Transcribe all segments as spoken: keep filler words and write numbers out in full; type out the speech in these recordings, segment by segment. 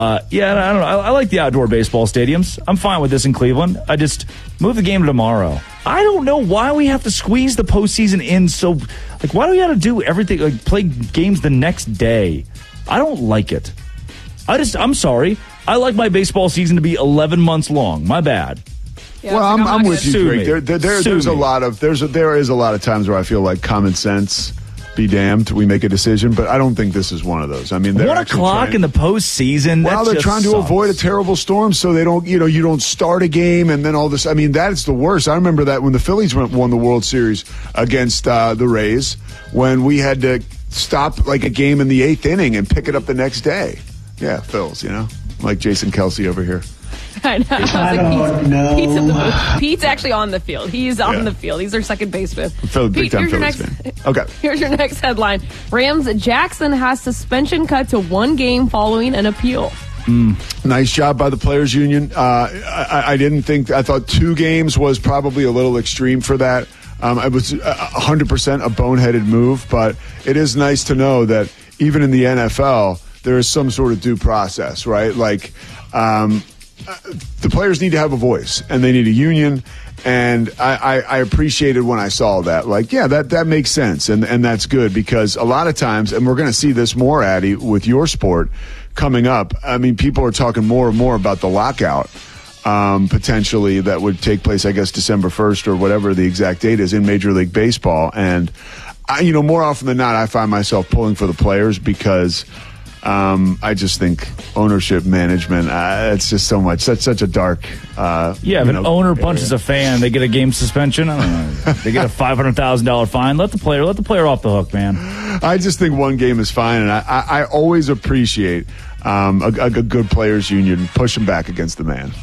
Uh, yeah, I don't know. I, I like the outdoor baseball stadiums. I'm fine with this in Cleveland. I just move the game to tomorrow. I don't know why we have to squeeze the postseason in so. Like, why do we have to do everything? Like, play games the next day? I don't like it. I just. I'm sorry. I like my baseball season to be eleven months long. My bad. Yeah, well, I'm, I'm with you, Drake. There, there, there, there's me. a lot of there's a, there is a lot of times where I feel like common sense. Be damned, we make a decision, but I don't think this is one of those. I mean, one o'clock trying, in the postseason. Well, they're trying sucks. to avoid a terrible storm, so they don't, you know, you don't start a game and then all this. I mean, that's the worst. I remember that when the Phillies went, won the World Series against uh, the Rays, when we had to stop like a game in the eighth inning and pick it up the next day. Yeah, Phils, you know, like Jason Kelsey over here. I know. I, I like, don't Pete's, know. Pete's, in the booth. Pete's actually on the field. He's on Yeah. the field. He's their second baseman. Phil, big Pete, time here's your Phillies next. fan. Okay. Here's your next headline: Rams Jackson has suspension cut to one game following an appeal. Mm. Nice job by the Players Union. Uh, I, I didn't think. I thought two games was probably a little extreme for that. Um, it was one hundred percent a boneheaded move, but it is nice to know that even in the N F L, there is some sort of due process, right? Like. Um, the players need to have a voice and they need a union. And I, I, I appreciated when I saw that. Like, yeah, that, that makes sense. And, and that's good because a lot of times, and we're going to see this more, Addy, with your sport coming up. I mean, people are talking more and more about the lockout um, potentially that would take place, I guess, December first or whatever the exact date is in Major League Baseball. And, I, you know, more often than not, I find myself pulling for the players because Um, I just think ownership management, uh, it's just so much, such such a dark. Uh, yeah, if an know, owner punches area. a fan, they get a game suspension. I don't know. They get a five hundred thousand dollars fine. Let the player, let the player off the hook, man. I just think one game is fine, and I, I, I always appreciate um, a, a good players union pushing back against the man.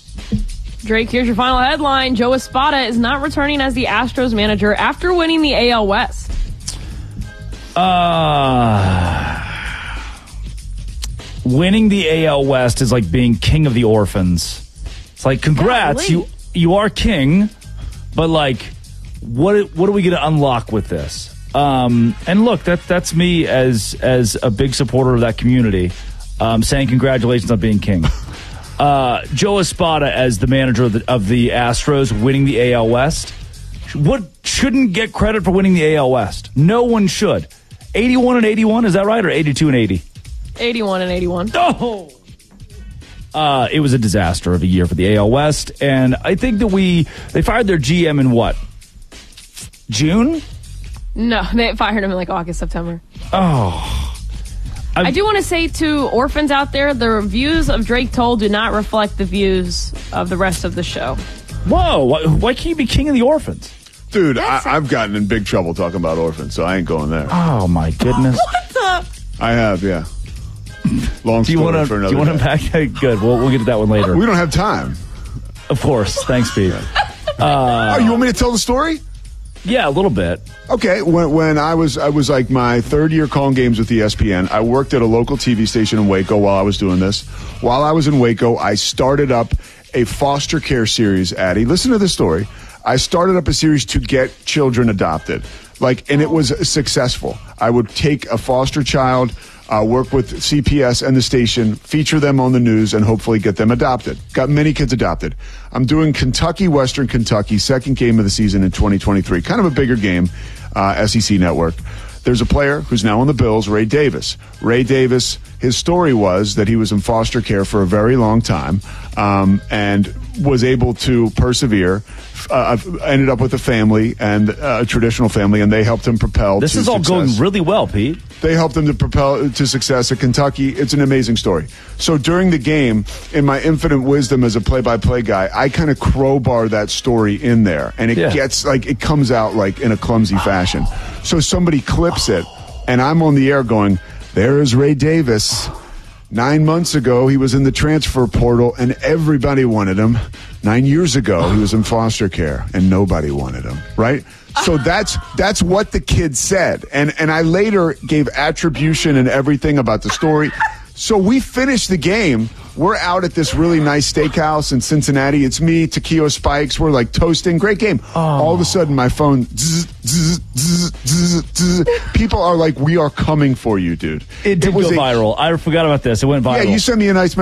Drake, here's your final headline: Joe Espada is not returning as the Astros manager after winning the A L West. Uh Winning the A L West is like being king of the orphans. It's like, congrats, you you are king, but like, what what are we going to unlock with this? Um, and look, that that's me as as a big supporter of that community, um, saying congratulations on being king. Uh, Joe Espada as the manager of the, of the Astros winning the A L West. What shouldn't get credit for winning the A L West? No one should. eighty-one and eighty-one, is that right, or eighty-two and eighty? eighty-one and eighty-one. Oh! Uh, it was a disaster of a year for the A L West, and I think that we they fired their G M in what? June? No, they fired him in like August, September. Oh. I've, I do want to say to orphans out there, the reviews of Drake Toll do not reflect the views of the rest of the show. Whoa, why, why can't you be king of the orphans? Dude, I, I've gotten in big trouble talking about orphans, so I ain't going there. Oh, my goodness. What the? I have, yeah. Long story do you wanna, for another Do you want to day. unpack that? Good. We'll, we'll get to that one later. We don't have time. Of course. Thanks, Pete. Uh, oh, you want me to tell the story? Yeah, a little bit. Okay. When, when I was I was like my third year calling games with E S P N, I worked at a local T V station in Waco while I was doing this. While I was in Waco, I started up a foster care series, Addy. Listen to this story. I started up a series to get children adopted. Like, and it was successful. I would take a foster child, Uh, work with C P S and the station, feature them on the news, and hopefully get them adopted. Got many kids adopted. I'm doing Kentucky, Western Kentucky, second game of the season in twenty twenty-three. Kind of a bigger game, uh, S E C Network. There's a player who's now on the Bills, Ray Davis. Ray Davis, his story was that he was in foster care for a very long time um, and was able to persevere, uh, ended up with a family and uh, a traditional family, and they helped him propel This to is all success. going really well, Pete. They helped him to propel to success at Kentucky. It's an amazing story. So during the game, in my infinite wisdom as a play-by-play guy, I kind of crowbar that story in there, and it Yeah. gets like it comes out like in a clumsy fashion. So somebody clips it, and I'm on the air going, "There is Ray Davis. Nine months ago, he was in the transfer portal, and everybody wanted him. Nine years ago, he was in foster care, and nobody wanted him." Right? So that's that's what the kid said. And and I later gave attribution and everything about the story. So we finished the game We're out at this really nice steakhouse in Cincinnati. It's me, Taquio Spikes. We're like toasting. Great game. Oh. All of a sudden, my phone. Zzz, zzz, zzz, zzz, zzz. People are like, "We are coming for you, dude." It did it was go a, viral. I forgot about this. It went viral. Yeah, you sent me a nice